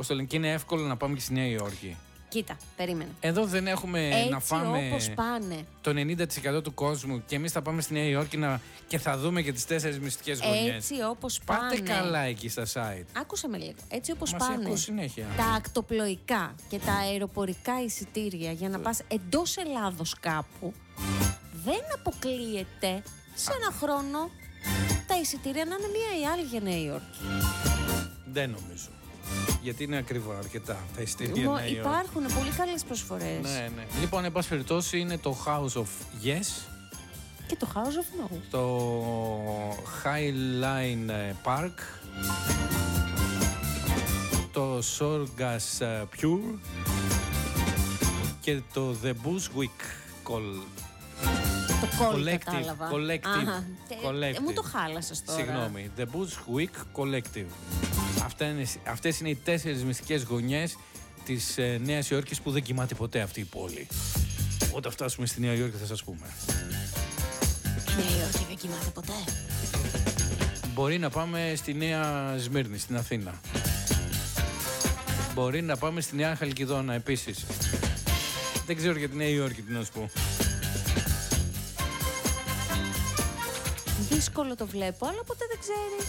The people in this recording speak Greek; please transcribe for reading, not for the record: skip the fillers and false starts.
Πώς το λένε, και είναι εύκολο να πάμε και στη Νέα Υόρκη. Κοίτα, περίμενε. Εδώ δεν έχουμε έτσι να φάμε όπως πάνε. το 90% του κόσμου και εμείς θα πάμε στη Νέα Υόρκη και θα δούμε και τις 4 μυστικές γωνιές. Έτσι όπως Πάτε πάνε. καλά εκεί στα site. Άκουσε με λίγο. Έτσι όπως Μας πάνε ακούω συνέχεια. τα ακτοπλοϊκά και τα αεροπορικά εισιτήρια για να πας εντός Ελλάδος κάπου, δεν αποκλείεται σε ένα χρόνο τα εισιτήρια να είναι μία ή άλλη για Νέα Υόρκη. Δεν νομίζω. Γιατί είναι ακριβά αρκετά τα εισιτήρια Νέα Υόρκη. Υπάρχουν πολύ καλές προσφορές. Ναι. Λοιπόν, εν πάση περιπτώσει, είναι το House of Yes. Και το House of No. Το Highline Park. Το Sorgas Pure. Και το The Bushwick Collective. Το κόλλη κατάλαβα. Collective. Μου το χάλασες τώρα. Συγγνώμη. The Bushwick Collective. Αυτές είναι οι 4 μυστικές γωνιές της Νέας Υόρκης που δεν κοιμάται ποτέ αυτή η πόλη. Όταν φτάσουμε στη Νέα Υόρκη θα σας πούμε. Νέα Υόρκη δεν κοιμάται ποτέ. Μπορεί να πάμε στη Νέα Σμύρνη, στην Αθήνα. Μπορεί να πάμε στη Νέα Χαλκιδόνα επίσης. Δεν ξέρω για τη Νέα Υόρκη τι να σου πω. Δύσκολο το βλέπω, αλλά ποτέ δεν ξέρεις.